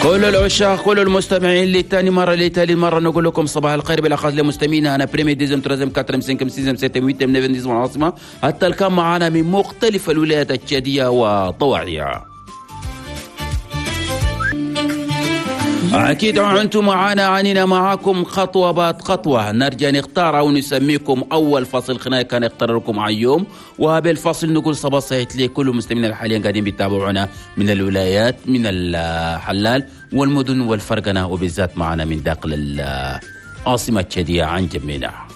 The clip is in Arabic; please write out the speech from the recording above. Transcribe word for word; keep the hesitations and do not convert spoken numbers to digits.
كل العشاق كل المستمعين لتاني مرة لتالي مرة نقول لكم صباح الخير بالأخص لمستمعينا. أنا بريمي ديزم ترازم كاترم سينكم سيزم سيتم ويتم نيفن ديزم العاصمة حتى الكام معانا من مختلف الولايات التشادية وطواعية. أكيد أنتم معنا عنينا معاكم خطوة بعد خطوة نرجع نختار أو نسميكم. أول فصل خلينا كان نختار لكم عن يوم، وبالفصل نقول صباح صحيح لكل المستمعين الحاليين قاعدين بيتابعونا من الولايات من الحلال والمدن والفرقنة، وبالذات معنا من داخل العاصمة التشادية عن جمينا.